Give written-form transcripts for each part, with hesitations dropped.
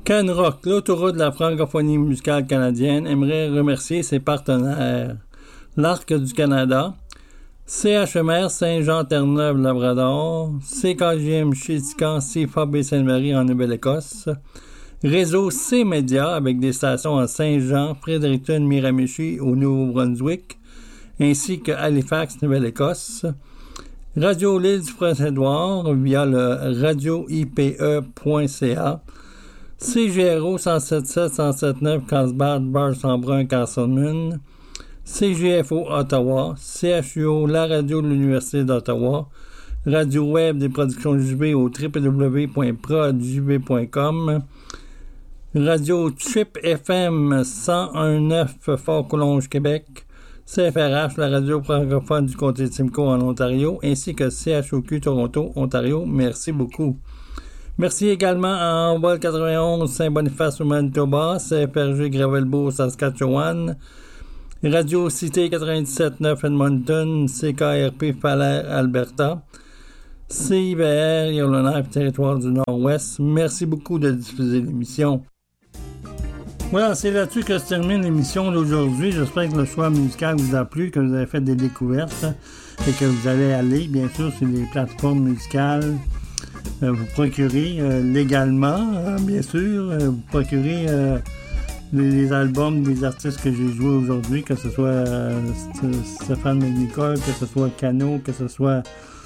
Canrock, l'autoroute de la francophonie musicale canadienne, aimerait remercier ses partenaires. L'Arc du Canada, CHMR Saint-Jean-Terre-Neuve-Labrador, CKGM Chétican, CFA Baie-Sainte-Marie en Nouvelle-Écosse, Réseau C-Média avec des stations à Saint-Jean, Fredericton, Miramichi au Nouveau-Brunswick, ainsi que Halifax, Nouvelle-Écosse, Radio l'île du Prince-Édouard via le radioipe.ca, CGRO 107.7, 107.9, Carlsbad, Bar-Sambrun, Castlemaine, CGFO Ottawa, CHUO, la radio de l'Université d'Ottawa, Radio Web des productions JB au www.prodjb.com, Radio Trip FM 101.9 Fort-Collonges, Québec, CFRH, la radio francophone du comté de Simcoe en Ontario, ainsi que CHOQ Toronto, Ontario. Merci beaucoup. Merci également à Envol 91 Saint-Boniface au Manitoba, CFRG Gravelbourg, Saskatchewan, Radio Cité 97.9 Edmonton, CKRP Falaire, Alberta, CIVR Yellowknife, Territoire du Nord-Ouest. Merci beaucoup de diffuser l'émission. Voilà, c'est là-dessus que se termine l'émission d'aujourd'hui. J'espère que le choix musical vous a plu, que vous avez fait des découvertes et que vous allez aller, bien sûr, sur les plateformes musicales, vous procurer légalement, bien sûr, vous procurer les albums des artistes que j'ai joués aujourd'hui, que ce soit Stéphane McNicol, que ce soit Cano, que ce soit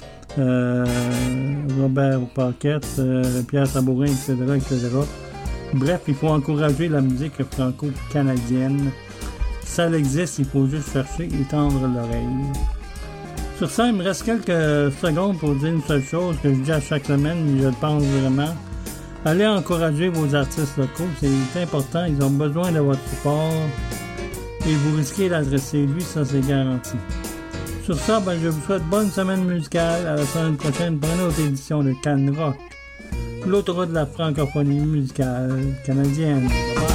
Robert Paquette, Pierre Sabourin, etc., etc. Bref, il faut encourager la musique franco-canadienne. Ça existe, il faut juste chercher et tendre l'oreille. Sur ça, il me reste quelques secondes pour dire une seule chose que je dis à chaque semaine, mais je le pense vraiment. Allez encourager vos artistes locaux, c'est important, ils ont besoin de votre support et vous risquez d'adresser lui, ça c'est garanti. Sur ça, je vous souhaite bonne semaine musicale, à la semaine prochaine pour une autre édition de Canrock, l'autoroute de la francophonie musicale canadienne.